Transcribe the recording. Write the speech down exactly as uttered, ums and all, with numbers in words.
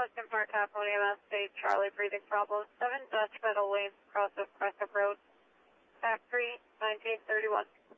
Western Park, Capital E M S, State Charlie, breathing problem, seven Dutch Meadow Lane, cross of Crescent Road, factory, nineteen thirty-one.